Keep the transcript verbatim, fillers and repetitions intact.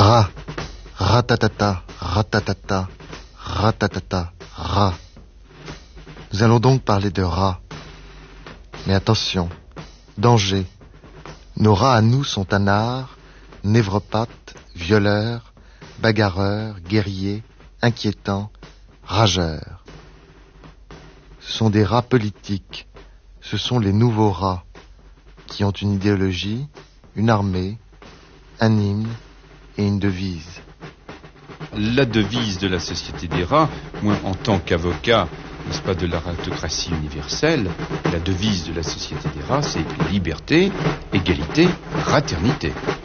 Rat, ratatata, ratatata, ratatata, rat. Nous allons donc parler de rats. Mais attention, danger. Nos rats à nous sont anards, névropathes, violeurs, bagarreurs, guerriers, inquiétants, rageurs. Ce sont des rats politiques. Ce sont les nouveaux rats qui ont une idéologie, une armée, un hymne et une devise. La devise de la Société des rats, moi en tant qu'avocat, n'est-ce pas, de la ratocratie universelle, la devise de la Société des rats, c'est liberté, égalité, fraternité.